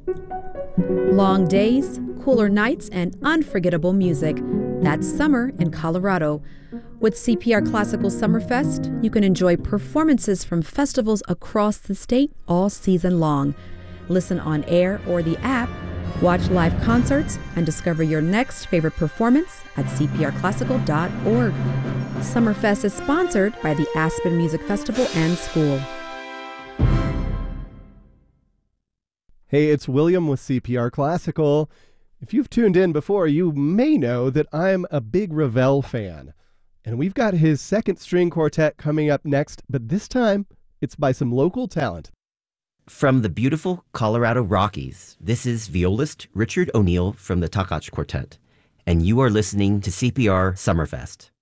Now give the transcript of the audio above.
Long days, cooler nights, and unforgettable music. That's summer in Colorado. With CPR Classical Summerfest, you can enjoy performances from festivals across the state all season long. Listen on air or the app, watch live concerts, and discover your next favorite performance at cprclassical.org. Summerfest is sponsored by the Aspen Music Festival and School. Hey, it's William with CPR Classical. If you've tuned in before, you may know that I'm a big Ravel fan. And we've got his second string quartet coming up next, but this time it's by some local talent. From the beautiful Colorado Rockies, this is violist Richard O'Neill from the Takach Quartet, and you are listening to CPR Summerfest.